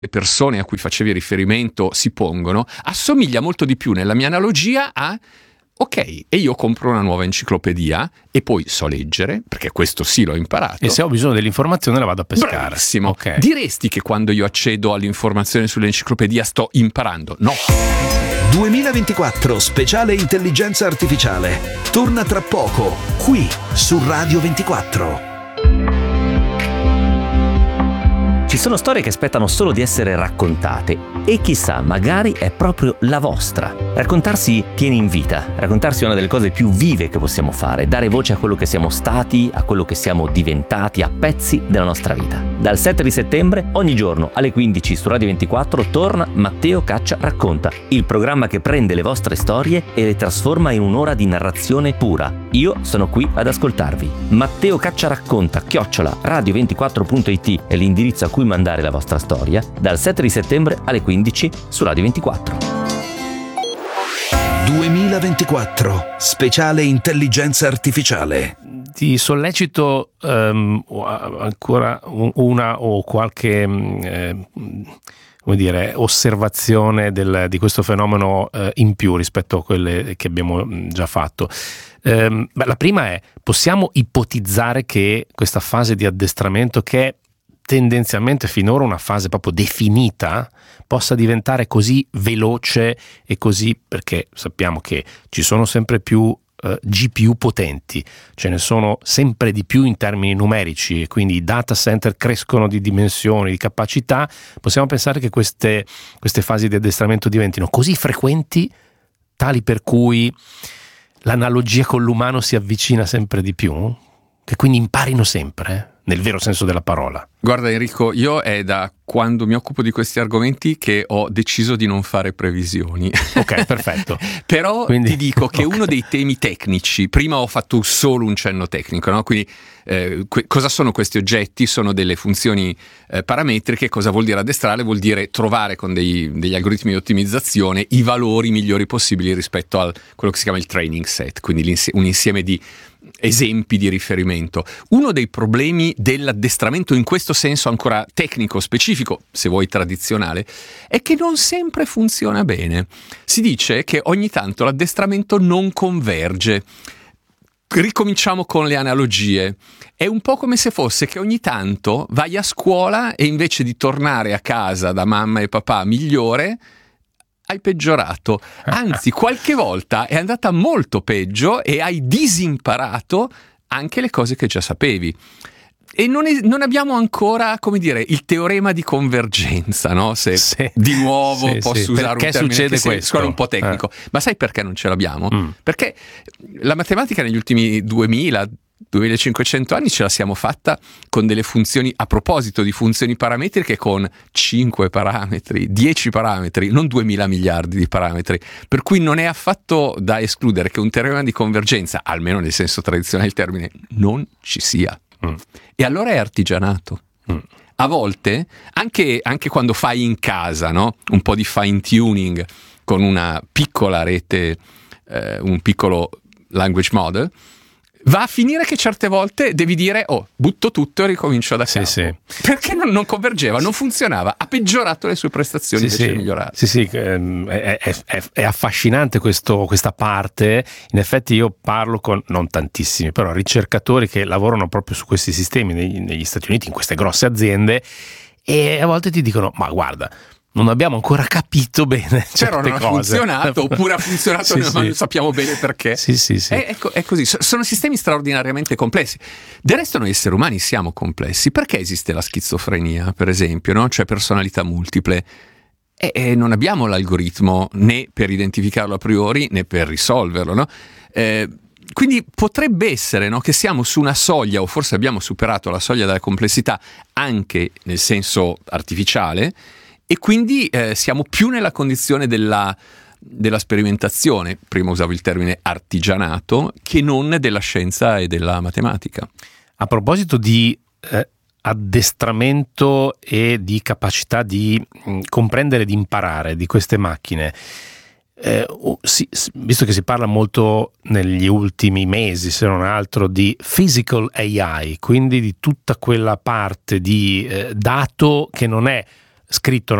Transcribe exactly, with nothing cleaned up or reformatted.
le persone a cui facevi riferimento si pongono assomiglia molto di più nella mia analogia a ok, e io compro una nuova enciclopedia e poi so leggere, perché questo sì l'ho imparato. E se ho bisogno dell'informazione la vado a pescare. Bravissimo. Okay. Diresti che quando io accedo all'informazione sull'enciclopedia sto imparando? No. duemilaventiquattro speciale intelligenza artificiale. Torna tra poco, qui su Radio ventiquattro. Ci sono storie che aspettano solo di essere raccontate e chissà, magari è proprio la vostra. Raccontarsi tiene in vita, raccontarsi è una delle cose più vive che possiamo fare, dare voce a quello che siamo stati, a quello che siamo diventati, a pezzi della nostra vita. Dal sette di settembre, ogni giorno alle quindici su Radio ventiquattro torna Matteo Caccia Racconta, il programma che prende le vostre storie e le trasforma in un'ora di narrazione pura. Io sono qui ad ascoltarvi. Matteo Caccia Racconta, chiocciola radio ventiquattro punto it è l'indirizzo a cui mandare la vostra storia, dal sette di settembre alle quindici su Radio ventiquattro. duemilaventiquattro speciale intelligenza artificiale. Ti sollecito um, ancora una o qualche eh, come dire, osservazione del, di questo fenomeno eh, in più rispetto a quelle che abbiamo già fatto. Um, beh, la prima è: possiamo ipotizzare che questa fase di addestramento, che è tendenzialmente finora una fase proprio definita, possa diventare così veloce e così, perché sappiamo che ci sono sempre più eh, G P U potenti, ce ne sono sempre di più in termini numerici e quindi i data center crescono di dimensioni, di capacità. Possiamo pensare che queste, queste fasi di addestramento diventino così frequenti, tali per cui l'analogia con l'umano si avvicina sempre di più, che quindi imparino sempre, nel vero senso della parola. Guarda Enrico, io è da quando mi occupo di questi argomenti che ho deciso di non fare previsioni. Ok, perfetto. Però Quindi, ti dico che okay. uno dei temi tecnici, prima ho fatto solo un cenno tecnico, no? Quindi eh, que- cosa sono questi oggetti? Sono delle funzioni eh, parametriche. Cosa vuol dire addestrare? Vuol dire trovare con dei, degli algoritmi di ottimizzazione i valori migliori possibili rispetto a quello che si chiama il training set, quindi un insieme di esempi di riferimento. Uno dei problemi dell'addestramento in questo senso ancora tecnico, specifico, se vuoi tradizionale, è che non sempre funziona bene. Si dice che ogni tanto l'addestramento non converge. Ricominciamo con le analogie. È un po' come se fosse che ogni tanto vai a scuola e invece di tornare a casa da mamma e papà migliore, hai peggiorato. Anzi, qualche volta è andata molto peggio e hai disimparato anche le cose che già sapevi. E non, è, non abbiamo ancora, come dire, il teorema di convergenza, no? Se sì, di nuovo sì, posso sì. usare perché un termine succede che questo? suona un po' tecnico. Eh. Ma sai perché non ce l'abbiamo? Mm. Perché la matematica negli ultimi duemila duemilacinquecento anni ce la siamo fatta con delle funzioni, a proposito di funzioni parametriche, con cinque parametri, dieci parametri, non duemila miliardi di parametri, per cui non è affatto da escludere che un teorema di convergenza, almeno nel senso tradizionale del termine, non ci sia. Mm. E allora è artigianato. Mm. A volte, anche, anche quando fai in casa, no? Un po' di fine tuning con una piccola rete, eh, un piccolo language model, va a finire che certe volte devi dire: oh, butto tutto e ricomincio da capo. Sì, sì. Perché non, non convergeva, non funzionava, ha peggiorato le sue prestazioni sì, invece sì. di migliorare. Sì, sì, è, è, è, è affascinante questo, questa parte. In effetti io parlo con, non tantissimi, però ricercatori che lavorano proprio su questi sistemi negli, negli Stati Uniti, in queste grosse aziende, e a volte ti dicono: ma guarda, non abbiamo ancora capito bene certe Però non cose. ha funzionato, oppure ha funzionato, sì, ma sì. non sappiamo bene perché. Sì, sì, sì. È, è, è così, sono sistemi straordinariamente complessi. Del resto noi esseri umani siamo complessi. Perché esiste la schizofrenia, per esempio, no? Cioè personalità multiple? E, e non abbiamo l'algoritmo né per identificarlo a priori né per risolverlo, no? Eh, quindi potrebbe essere, no, che siamo su una soglia, o forse abbiamo superato la soglia della complessità anche nel senso artificiale, e quindi eh, siamo più nella condizione della, della sperimentazione, prima usavo il termine artigianato, che non della scienza e della matematica. A proposito di eh, addestramento e di capacità di mh, comprendere e di imparare di queste macchine, eh, si, visto che si parla molto negli ultimi mesi, se non altro, di physical A I, quindi di tutta quella parte di eh, dato che non è scritto